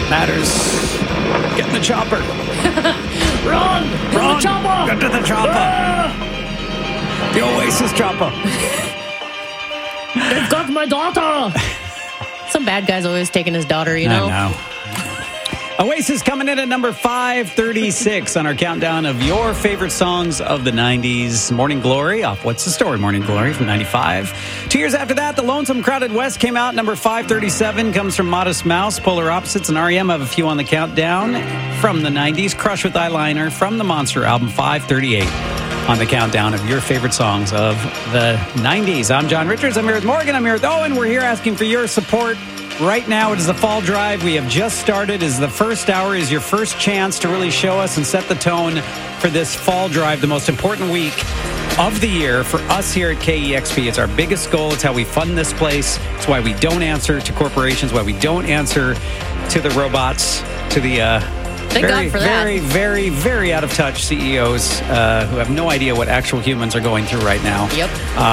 matters. Get in the chopper. Run! Run! The chopper! Get to the chopper. The Oasis chopper. They've got my daughter! Some bad guy's always taking his daughter, you know? I know. Oasis coming in at number 536 on our countdown of your favorite songs of the 90s. Morning Glory off What's the Story? Morning Glory from 95. 2 years after that, The Lonesome Crowded West came out. Number 537 comes from Modest Mouse. Polar Opposites and R.E.M. have a few on the countdown from the 90s. Crush with Eyeliner from the Monster album, 538 on the countdown of your favorite songs of the 90s. I'm John Richards. I'm here with Morgan. I'm here with Owen. We're here asking for your support. Right now, it is the fall drive. We have just started. Is the first hour is your first chance to really show us and set the tone for this fall drive, the most important week of the year for us here at KEXP. It's our biggest goal. It's how we fund this place. It's why we don't answer to corporations, why we don't answer to the robots, to the very, very out of touch CEOs who have no idea what actual humans are going through right now. Yep.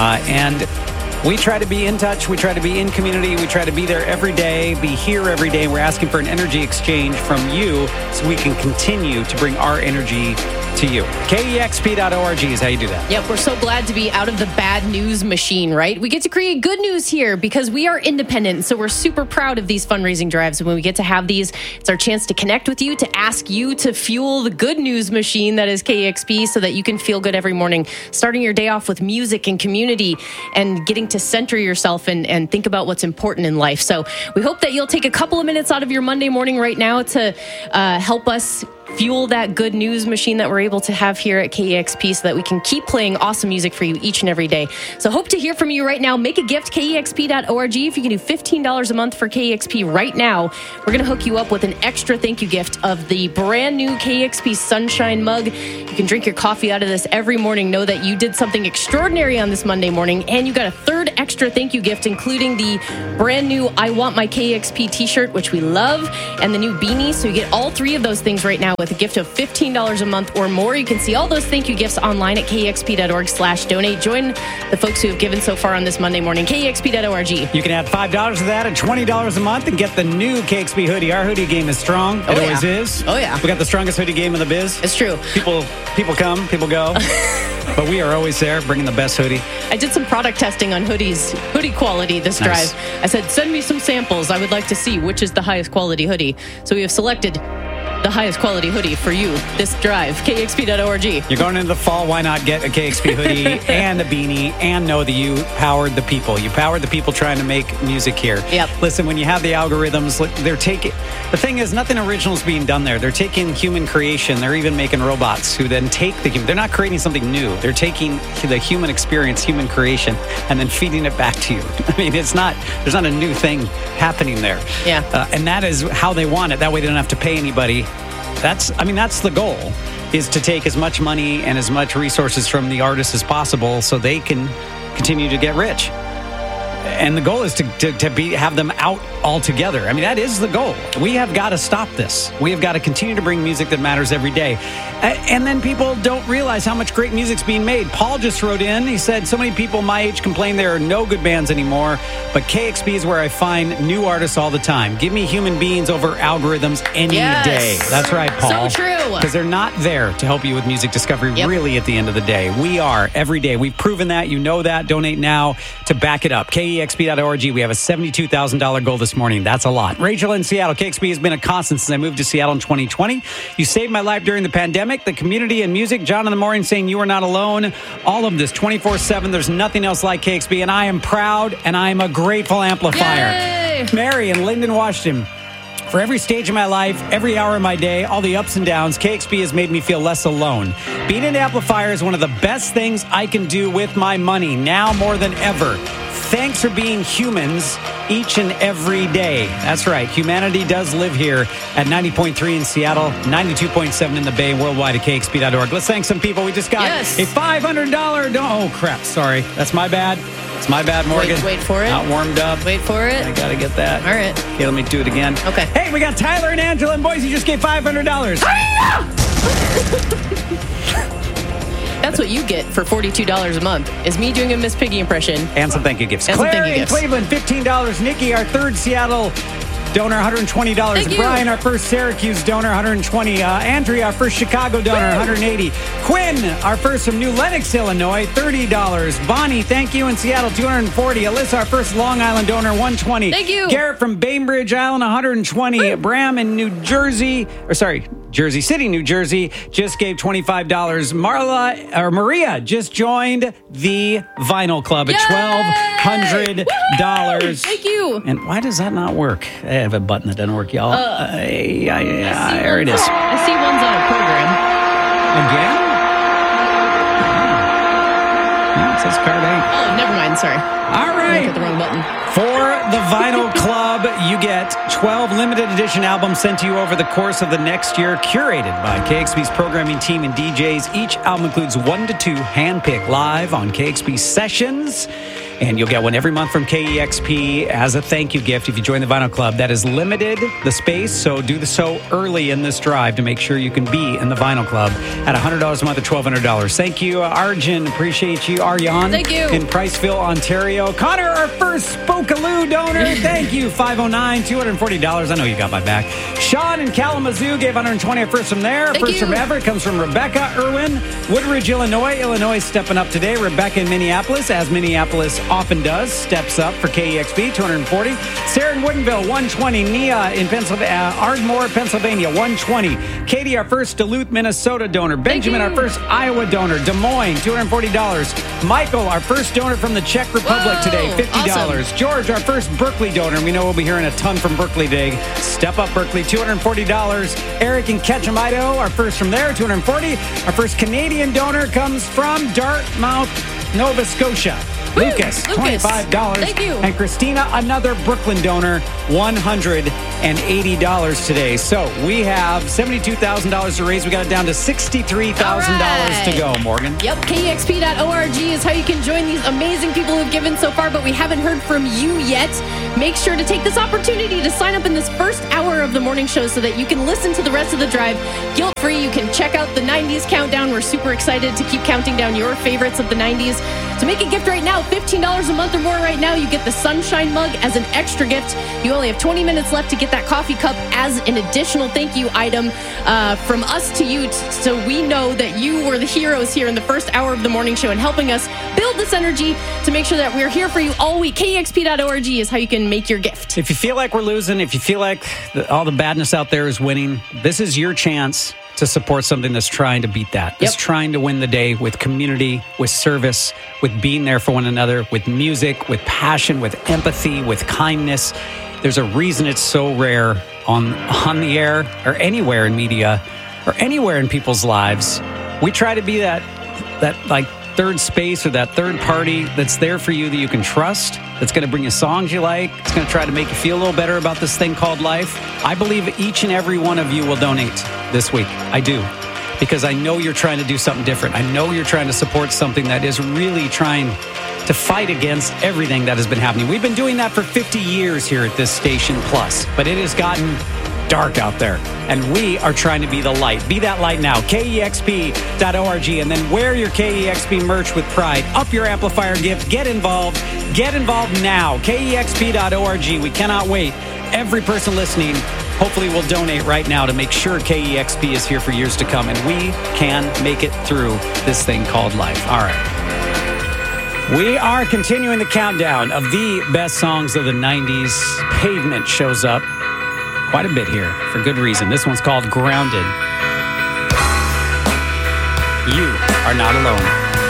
And we try to be in touch. We try to be in community. We try to be there every day, be here every day. We're asking for an energy exchange from you so we can continue to bring our energy to you. KEXP.org is how you do that. Yep, we're so glad to be out of the bad news machine, right? We get to create good news here because we are independent. So we're super proud of these fundraising drives. And when we get to have these, it's our chance to connect with you, to ask you to fuel the good news machine that is KEXP so that you can feel good every morning, starting your day off with music and community and getting to center yourself and think about what's important in life. So we hope that you'll take a couple of minutes out of your Monday morning right now to help us fuel that good news machine that we're able to have here at KEXP so that we can keep playing awesome music for you each and every day. So hope to hear from you right now. Make a gift, KEXP.org. If you can do $15 a month for KEXP right now, we're going to hook you up with an extra thank you gift of the brand new KEXP Sunshine Mug. You can drink your coffee out of this every morning. Know that you did something extraordinary on this Monday morning, and you got a third extra thank you gift, including the brand new I Want My KEXP t-shirt, which we love, and the new beanie. So you get all three of those things right now with a gift of $15 a month or more. You can see all those thank you gifts online at kexp.org/donate. Join the folks who have given so far on this Monday morning. kexp.org. You can add $5 to that at $20 a month and get the new KEXP hoodie. Our hoodie game is strong. It always is. Oh, yeah. We got the strongest hoodie game in the biz. It's true. People come, people go. But we are always there, bringing the best hoodie. I did some product testing on hoodie quality this drive. I said, send me some samples. I would like to see which is the highest quality hoodie. So we have selected the highest quality hoodie for you this drive. KEXP.org. You're going into the fall. Why not get a KEXP hoodie and a beanie and know that you powered the people. You powered the people trying to make music here. Yep. Listen, when you have the algorithms, they're taking... The thing is, nothing original is being done there. They're taking human creation. They're even making robots who then take the human... They're not creating something new. They're taking the human experience, human creation, and then feeding it back to you. I mean, there's not a new thing happening there. Yeah. And that is how they want it. That way they don't have to pay anybody. That's the goal, is to take as much money and as much resources from the artists as possible so they can continue to get rich. And the goal is to have them out altogether. I mean, that is the goal. We have got to stop this. We have got to continue to bring music that matters every day. And then people don't realize how much great music's being made. Paul just wrote in. He said, so many people my age complain there are no good bands anymore, but KEXP is where I find new artists all the time. Give me human beings over algorithms any day. That's right, Paul. So true. Because they're not there to help you with music discovery, really, at the end of the day. We are every day. We've proven that. You know that. Donate now to back it up. KEXP.org. We have a $72,000 goal this morning. That's a lot. Rachel in Seattle. KEXP has been a constant since I moved to Seattle in 2020. You saved my life during the pandemic. The community and music. John in the morning saying you are not alone. All of this 24/7. There's nothing else like KEXP, and I am proud, and I am a grateful amplifier. Yay! Mary in Linden, Washington. For every stage of my life, every hour of my day, all the ups and downs, KEXP has made me feel less alone. Being an amplifier is one of the best things I can do with my money, now more than ever. Thanks for being humans each and every day. That's right. Humanity does live here at 90.3 in Seattle, 92.7 in the Bay, worldwide at KEXP.org. Let's thank some people. We just got a $500... Oh, crap. Sorry. That's my bad. It's my bad, Morgan. Wait for it. Not warmed up. Wait for it. I got to get that. All right. Okay, let me do it again. Okay. Hey, we got Tyler and Angela in Boise. Just gave $500. That's what you get for $42 a month, is me doing a Miss Piggy impression. And some thank you gifts. And Claire some thank you in gifts. Cleveland, $15. Nikki, our third Seattle donor, $120. Thank you. Brian, our first Syracuse donor, $120. Andrea, our first Chicago donor, $180. Quinn, our first from New Lenox, Illinois, $30. Bonnie, thank you, in Seattle, $240. Alyssa, our first Long Island donor, $120. Thank you. Garrett from Bainbridge Island, $120. Bram in Jersey City, New Jersey, just gave $25. Maria just joined the Vinyl Club at $1,200. Thank you. And why does that not work? I have a button that doesn't work, y'all. There it is. I see one's on a program. Again? No, it says card 8. Oh, never mind. Sorry. All right. I hit the wrong button. For the Vinyl Club, you get 12 limited edition albums sent to you over the course of the next year, curated by KXP's programming team and DJs. Each album includes 1 to 2 handpicked live on KXP sessions. And you'll get one every month from KEXP as a thank you gift if you join the Vinyl Club. That is limited, the space, so do so early in this drive to make sure you can be in the Vinyl Club at $100 a month or $1,200. Thank you, Arjun. Appreciate you. Arjan. Thank you. In Priceville, Ontario. Connor, our first Spokaloo donor. Thank you. $509, $240. I know you got my back. Sean in Kalamazoo gave $120 at first from there. Thank First you. from Everett comes from Rebecca Irwin. Woodridge, Illinois. Illinois stepping up today. Rebecca in Minneapolis, as Minneapolis often does, steps up for KEXP, $240. Sarah in Woodinville, $120. Nia in Ardmore, Pennsylvania, $120. Katie, our first Duluth, Minnesota donor. Benjamin, our first Iowa donor. Des Moines, $240. Michael, our first donor from the Czech Republic today, $50. Awesome. George, our first Berkeley donor. We know we'll be hearing a ton from Berkeley today. Step up Berkeley, $240. Eric in Ketchum, Idaho, our first from there, $240. Our first Canadian donor comes from Dartmouth, Nova Scotia. Lucas, $25. Thank you. And Christina, another Brooklyn donor, $180 today. So we have $72,000 to raise. We got it down to $63,000 to go, Morgan. Yep, KEXP.org is how you can join these amazing people who've given so far, but we haven't heard from you yet. Make sure to take this opportunity to sign up in this first hour of the morning show so that you can listen to the rest of the drive guilt-free. You can check out the 90s countdown. We're super excited to keep counting down your favorites of the 90s. To make a gift right now, $15 a month or more right now, you get the Sunshine Mug as an extra gift. You only have 20 minutes left to get that coffee cup as an additional thank you item from us to you. So we know that you were the heroes here in the first hour of the morning show and helping us build this energy to make sure that we're here for you all week. KEXP.org is how you can make your gift. If you feel like we're losing, if you feel like all the badness out there is winning, this is your chance to support something that's trying to beat that. That's trying to win the day with community, with service, with being there for one another, with music, with passion, with empathy, with kindness. There's a reason it's so rare on the air or anywhere in media or anywhere in people's lives. We try to be that like third space or that third party that's there for you that you can trust, that's going to bring you songs you like, it's going to try to make you feel a little better about this thing called life. I believe each and every one of you will donate this week. I do. Because I know you're trying to do something different. I know you're trying to support something that is really trying to fight against everything that has been happening. We've been doing that for 50 years here at this station plus, but it has gotten dark out there, and we are trying to be the light. Be that light now. KEXP.org, and then wear your KEXP merch with pride. Up your amplifier gift. Get involved. Get involved now. KEXP.org. We cannot wait. Every person listening hopefully will donate right now to make sure KEXP is here for years to come, and we can make it through this thing called life. All right. We are continuing the countdown of the best songs of the 90s. Pavement shows up quite a bit here for good reason. This one's called Grounded. You are not alone.